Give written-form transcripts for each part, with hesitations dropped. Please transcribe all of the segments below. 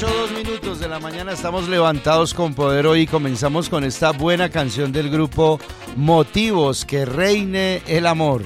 8:02 de la mañana, estamos levantados con poder hoy y comenzamos con esta buena canción del grupo Motivos, Que Reine el Amor.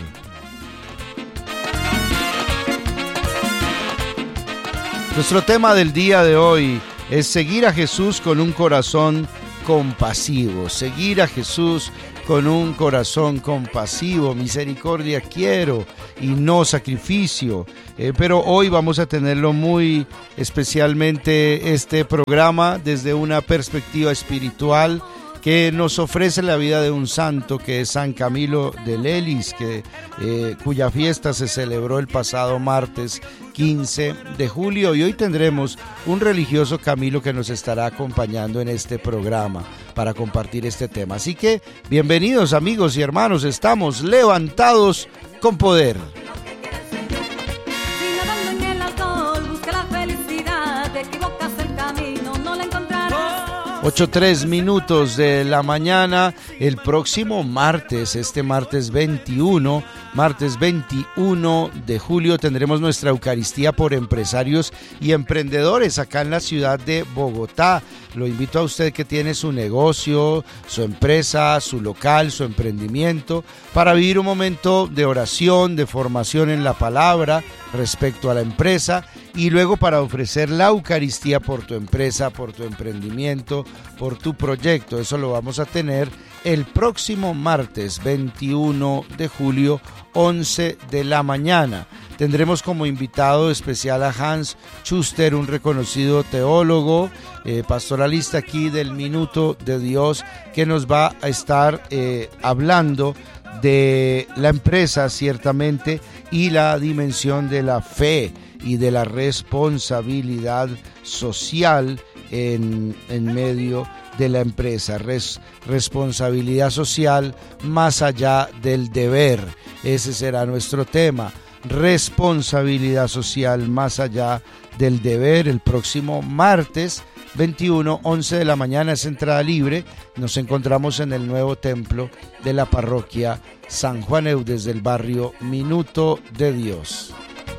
Nuestro tema del día de hoy es seguir a Jesús con un corazón compasivo, seguir a Jesús con un corazón compasivo, misericordia quiero y no sacrificio. Pero hoy vamos a tenerlo muy especialmente este programa desde una perspectiva espiritual que nos ofrece la vida de un santo que es San Camilo de Lelis, cuya fiesta se celebró el pasado martes 15 de julio y hoy tendremos un religioso Camilo que nos estará acompañando en este programa para compartir este tema. Así que bienvenidos amigos y hermanos, estamos levantados con poder. 8:03 de la mañana, el próximo martes, este martes 21 de julio, tendremos nuestra Eucaristía por empresarios y emprendedores acá en la ciudad de Bogotá. Lo invito a usted que tiene su negocio, su empresa, su local, su emprendimiento, para vivir un momento de oración, de formación en la palabra respecto a la empresa y luego para ofrecer la Eucaristía por tu empresa, por tu emprendimiento, por tu proyecto. Eso lo vamos a tener el próximo martes 21 de julio, 11 de la mañana. Tendremos como invitado especial a Hans Schuster, un reconocido teólogo, pastoralista aquí del Minuto de Dios, que nos va a estar hablando de la empresa ciertamente y la dimensión de la fe y de la responsabilidad social en medio de la empresa, responsabilidad social más allá del deber. Ese será nuestro tema, responsabilidad social más allá del deber. El próximo martes 21, 11 de la mañana es entrada libre. Nos encontramos en el nuevo templo de la parroquia San Juan Eudes del barrio Minuto de Dios.